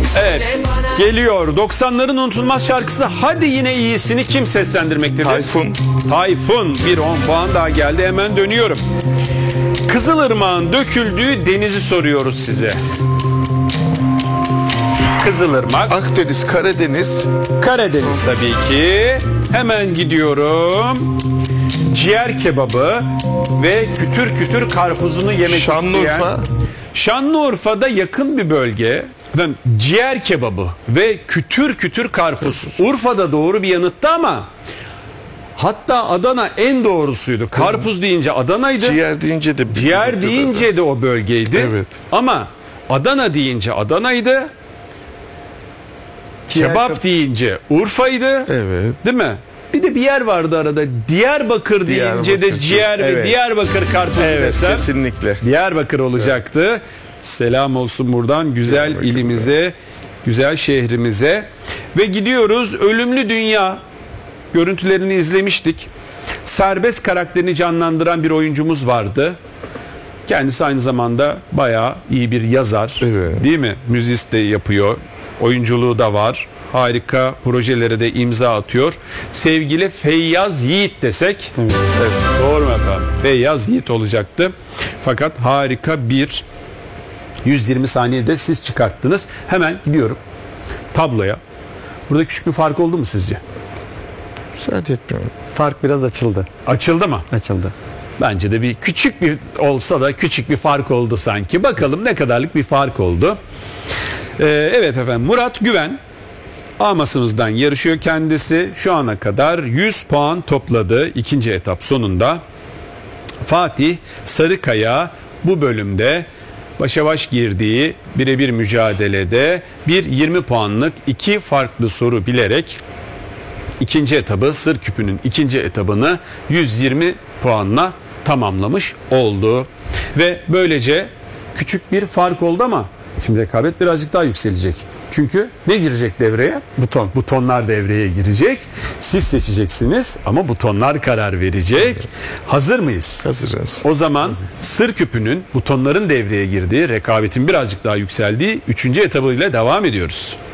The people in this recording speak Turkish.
Evet, geliyor 90'ların unutulmaz şarkısı. Hadi yine iyisini kim seslendirmektedir? Tayfun. Tayfun. Bir 10 puan daha geldi, hemen dönüyorum. Kızılırmak'ın döküldüğü denizi soruyoruz size. Kızılırmak. Akdeniz, Karadeniz. Karadeniz tabii ki. Hemen gidiyorum. Ciğer kebabı ve kütür kütür karpuzunu yemek Şanlıurfa. isteyen. Şanlıurfa'da yakın bir bölge. Efendim, ciğer kebabı ve kütür kütür karpuz. Urfa'da doğru bir yanıttı ama hatta Adana en doğrusuydu. Karpuz deyince Adana'ydı. Ciğer deyince de. Ciğer deyince de o bölgeydi. Evet. Ama Adana deyince Adana'ydı. Kebap deyince Urfa'ydı. Evet. Değil mi? Bir de bir yer vardı arada. Diyarbakır deyince de Diyarbakır. ciğer ve Evet. Diyarbakır karpuzu Evet, desem. kesinlikle. Diyarbakır olacaktı. Selam olsun buradan güzel Diyarbakır, ilimize, güzel şehrimize. Ve gidiyoruz Ölümlü Dünya. Görüntülerini izlemiştik. Serbest karakterini canlandıran bir oyuncumuz vardı. Kendisi aynı zamanda bayağı iyi bir yazar. Evet. Değil mi? Müzist de yapıyor. Oyunculuğu da var. Harika projelere de imza atıyor. Sevgili Feyyaz Yiğit desek. Evet. Doğru mu efendim? Feyyaz Yiğit olacaktı. Fakat harika bir 120 saniyede siz çıkarttınız. Hemen gidiyorum tabloya. Burada küçük bir fark oldu mu sizce? Müsaade etmiyorum. Fark biraz açıldı. Açıldı mı? Açıldı. Bence de bir küçük bir olsa da küçük bir fark oldu sanki. Bakalım ne kadarlık bir fark oldu. Evet efendim, Murat Güven Amasımızdan yarışıyor kendisi. Şu ana kadar 100 puan topladı ikinci etap sonunda. Fatih Sarıkaya bu bölümde başa baş girdiği birebir mücadelede bir 20 puanlık iki farklı soru bilerek ikinci etabı, Sır Küpü'nün ikinci etabını 120 puanla tamamlamış oldu. Ve böylece küçük bir fark oldu ama şimdi rekabet birazcık daha yükselecek. Çünkü ne girecek devreye? Buton. Butonlar devreye girecek. Siz seçeceksiniz ama butonlar karar verecek. Hazır mıyız? Hazırız. O zaman Sır Küpü'nün butonların devreye girdiği, rekabetin birazcık daha yükseldiği 3. etabıyla devam ediyoruz.